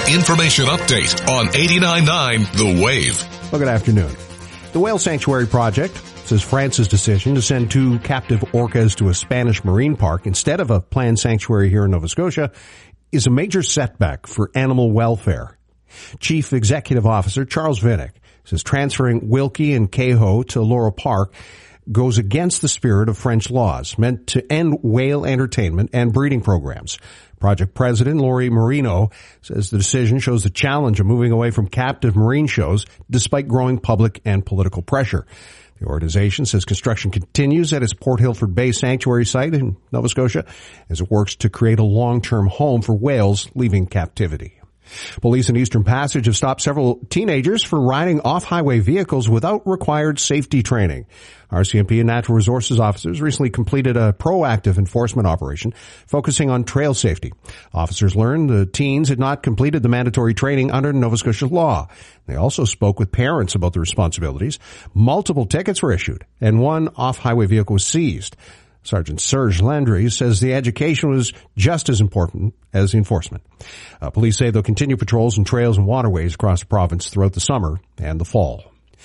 information update on 89.9 The Wave. Well, good afternoon. The Whale Sanctuary Project says France's decision to send 2 captive orcas to a Spanish marine park instead of a planned sanctuary here in Nova Scotia is a major setback for animal welfare. Chief Executive Officer Charles Vinnick says transferring Wilkie and Kehoe to Laurel Park goes against the spirit of French laws meant to end whale entertainment and breeding programs. Project President Lori Marino says the decision shows the challenge of moving away from captive marine shows despite growing public and political pressure. The organization says construction continues at its Port Hilford Bay Sanctuary site in Nova Scotia as it works to create a long-term home for whales leaving captivity. Police in Eastern Passage have stopped several teenagers for riding off-highway vehicles without required safety training. RCMP and Natural Resources officers recently completed a proactive enforcement operation focusing on trail safety. Officers learned the teens had not completed the mandatory training under Nova Scotia law. They also spoke with parents about the responsibilities. Multiple tickets were issued, and 1 off-highway vehicle was seized. Sergeant Serge Landry says the education was just as important as the enforcement. Police say they'll continue patrols on trails and waterways across the province throughout the summer and the fall.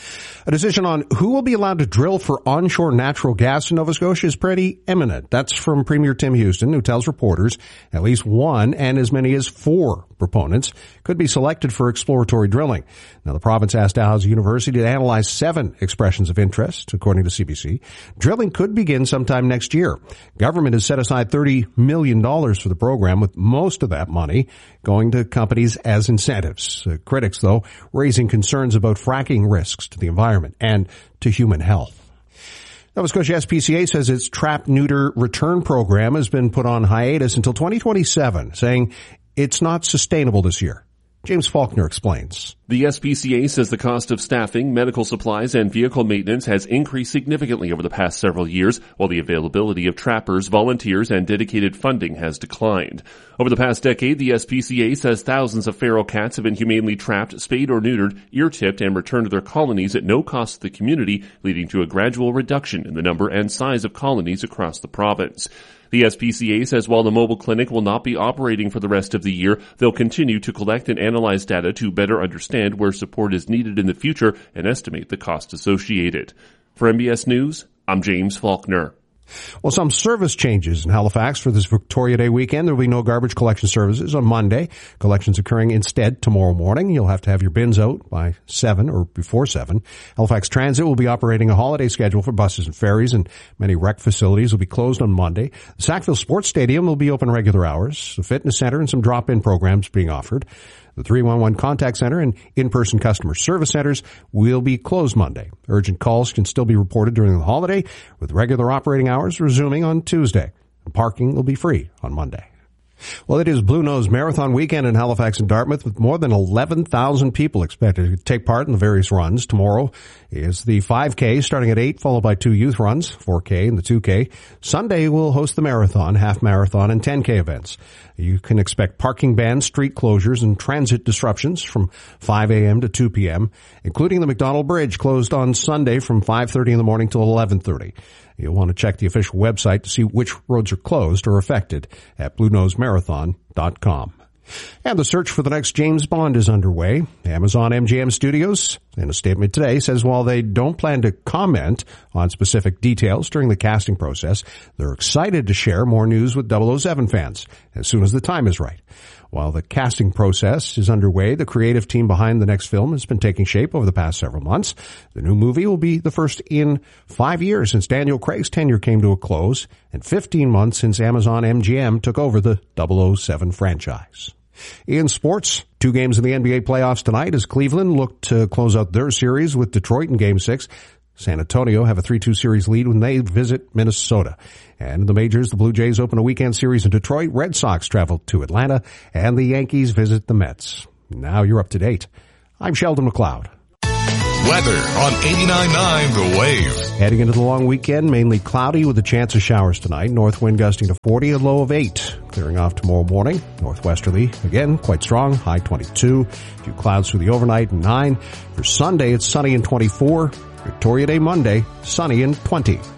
A decision on who will be allowed to drill for onshore natural gas in Nova Scotia is pretty imminent. That's from Premier Tim Houston, who tells reporters at least 1 and as many as 4 proponents could be selected for exploratory drilling. Now, the province asked Dalhousie University to analyze 7 expressions of interest, according to CBC. Drilling could begin sometime next year. Government has set aside $30 million for the program, with most of that money going to companies as incentives. Critics, though, raising concerns about fracking risks to the environment and to human health. Nova Scotia SPCA says its trap-neuter return program has been put on hiatus until 2027, saying it's not sustainable this year. James Faulkner explains. The SPCA says the cost of staffing, medical supplies, and vehicle maintenance has increased significantly over the past several years, while the availability of trappers, volunteers, and dedicated funding has declined. Over the past decade, the SPCA says thousands of feral cats have been humanely trapped, spayed or neutered, ear-tipped, and returned to their colonies at no cost to the community, leading to a gradual reduction in the number and size of colonies across the province. The SPCA says while the mobile clinic will not be operating for the rest of the year, they'll continue to collect and analyze data to better understand where support is needed in the future and estimate the cost associated. For MBS News, I'm James Faulkner. Well, some service changes in Halifax for this Victoria Day weekend. There will be no garbage collection services on Monday. Collections occurring instead tomorrow morning. You'll have to have your bins out by 7 or before 7. Halifax Transit will be operating a holiday schedule for buses and ferries, and many rec facilities will be closed on Monday. The Sackville Sports Stadium will be open regular hours. The fitness center and some drop-in programs being offered. The 311 contact center and in-person customer service centers will be closed Monday. Urgent calls can still be reported during the holiday, with regular operating hours resuming on Tuesday. Parking will be free on Monday. Well, it is Blue Nose Marathon weekend in Halifax and Dartmouth, with more than 11,000 people expected to take part in the various runs. Tomorrow is the 5K starting at 8, followed by 2 youth runs, 4K and the 2K. Sunday will host the marathon, half marathon, and 10K events. You can expect parking bans, street closures, and transit disruptions from 5 a.m. to 2 p.m., including the McDonald Bridge, closed on Sunday from 5:30 in the morning till 11:30. You'll want to check the official website to see which roads are closed or affected at BlueNoseMarathon.com. And the search for the next James Bond is underway. Amazon MGM Studios, in a statement today, says while they don't plan to comment on specific details during the casting process, they're excited to share more news with 007 fans as soon as the time is right. While the casting process is underway, the creative team behind the next film has been taking shape over the past several months. The new movie will be the first in 5 years since Daniel Craig's tenure came to a close, and 15 months since Amazon MGM took over the 007 franchise. In sports, 2 games in the NBA playoffs tonight as Cleveland look to close out their series with Detroit in Game 6. San Antonio have a 3-2 series lead when they visit Minnesota. And in the majors, the Blue Jays open a weekend series in Detroit. Red Sox travel to Atlanta, and the Yankees visit the Mets. Now you're up to date. I'm Sheldon McLeod. Weather on 89.9 The Wave. Heading into the long weekend, mainly cloudy with a chance of showers tonight. North wind gusting to 40, a low of 8. Clearing off tomorrow morning. Northwesterly, again, quite strong, high 22. A few clouds through the overnight, 9. For Sunday, it's sunny and 24. Victoria Day Monday, sunny and 20.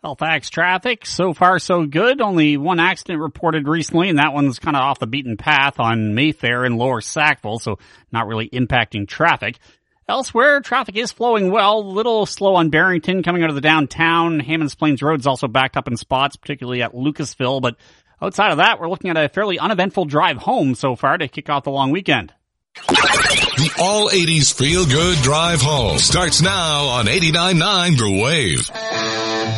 Halifax traffic, so far so good. Only one accident reported recently, and that one's kind of off the beaten path on Mayfair and Lower Sackville, so not really impacting traffic. Elsewhere, traffic is flowing well. A little slow on Barrington coming out of the downtown. Hammonds Plains Road's also backed up in spots, particularly at Lucasville. But outside of that, we're looking at a fairly uneventful drive home so far to kick off the long weekend. The all-80s feel-good drive home starts now on 89.9 The Wave.